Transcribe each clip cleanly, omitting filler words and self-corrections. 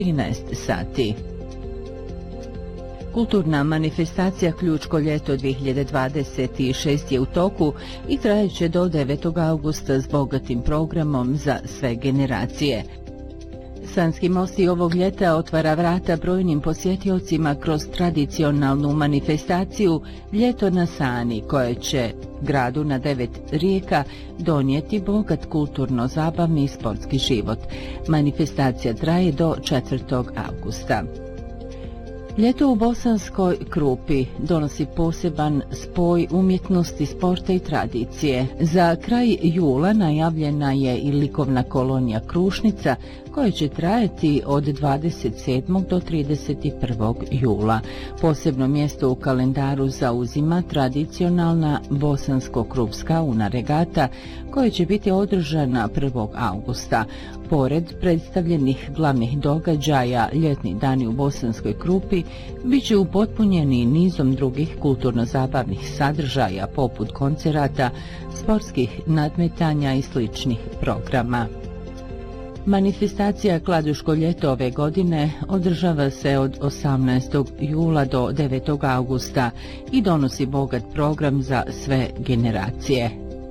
13 sati. Kulturna manifestacija Ključko ljeto 2026 je u toku i trajeće do 9. augusta s bogatim programom za sve generacije. Sanski most i ovog ljeta otvara vrata brojnim posjetiocima kroz tradicionalnu manifestaciju Ljeto na Sani, koje će gradu na 9 rijeka donijeti bogat kulturno-zabavni i sportski život. Manifestacija traje do 4. augusta. Ljeto u Bosanskoj Krupi donosi poseban spoj umjetnosti, sporta i tradicije. Za kraj jula najavljena je i likovna kolonija Krušnica, koja će trajati od 27. do 31. jula. Posebno mjesto u kalendaru zauzima tradicionalna bosansko-krupska una regata, koja će biti održana 1. augusta. Pored predstavljenih glavnih događaja, ljetni dani u Bosanskoj Krupi bit će upotpunjeni nizom drugih kulturno-zabavnih sadržaja poput koncerata, sportskih nadmetanja i sličnih programa. Manifestacija Kladuško ljeto ove godine održava se od 18. jula do 9. augusta i donosi bogat program za sve generacije.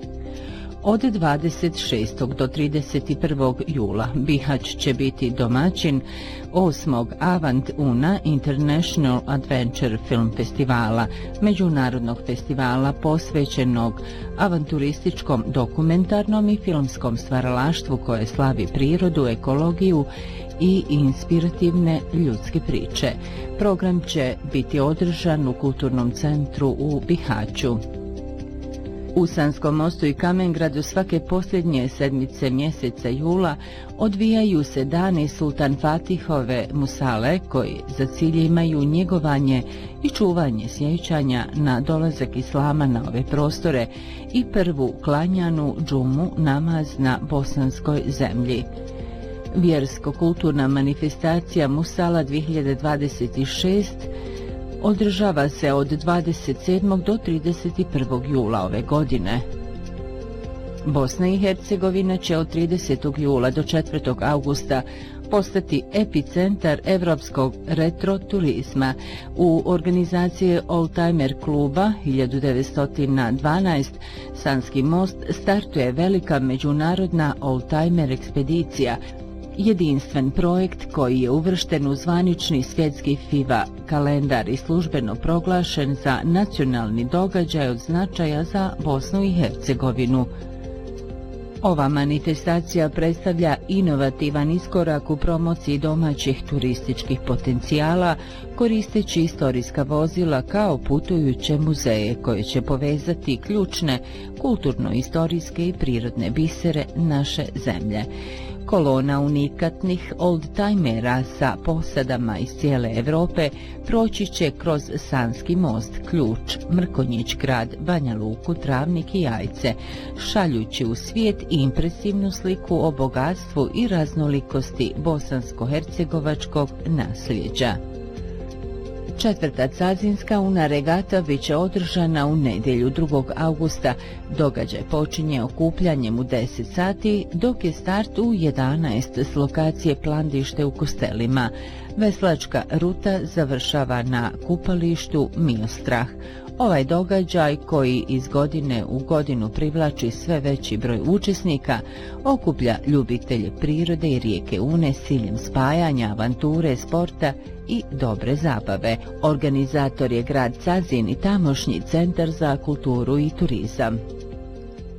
Od 26. do 31. jula Bihać će biti domaćin 8. Avant Una International Adventure Film Festivala, međunarodnog festivala posvećenog avanturističkom, dokumentarnom i filmskom stvaralaštvu koje slavi prirodu, ekologiju i inspirativne ljudske priče. Program će biti održan u Kulturnom centru u Bihaću. U Sanskom mostu i Kamengradu svake posljednje sedmice mjeseca jula odvijaju se dani Sultan Fatihove Musale, koji za cilj imaju njegovanje i čuvanje sjećanja na dolazak islama na ove prostore i prvu klanjanu džumu namaz na bosanskoj zemlji. Vjersko-kulturna manifestacija Musala 2026 održava se od 27. do 31. jula ove godine. Bosna i Hercegovina će od 30. jula do 4. augusta postati epicentar evropskog retro turizma. U organizaciji Oldtimer kluba 1912 Sanski most startuje velika međunarodna Oldtimer ekspedicija, jedinstven projekt koji je uvršten u zvanični svjetski FIVA kalendar i službeno proglašen za nacionalni događaj od značaja za Bosnu i Hercegovinu. Ova manifestacija predstavlja inovativan iskorak u promociji domaćih turističkih potencijala, koristeći istorijska vozila kao putujuće muzeje koje će povezati ključne kulturno-istorijske i prirodne bisere naše zemlje. Kolona unikatnih oldtajmera sa posadama iz cijele Europe proći će kroz Sanski most, Ključ, Mrkonjić grad, Banja Luku, Travnik i Jajce, šaljući u svijet impresivnu sliku o bogatstvu i raznolikosti bosansko-hercegovačkog nasljeđa. Četvrta Cazinska una regata bit će održana u nedjelju 2. augusta. Događaj počinje okupljanjem u 10 sati, dok je start u 11 s lokacije Plandište u Kostelima. Veslačka ruta završava na kupalištu Miostrah. Ovaj događaj, koji iz godine u godinu privlači sve veći broj učesnika, okuplja ljubitelje prirode i rijeke Une s ciljem spajanja, avanture, sporta i dobre zabave. Organizator je grad Cazin i tamošnji centar za kulturu i turizam.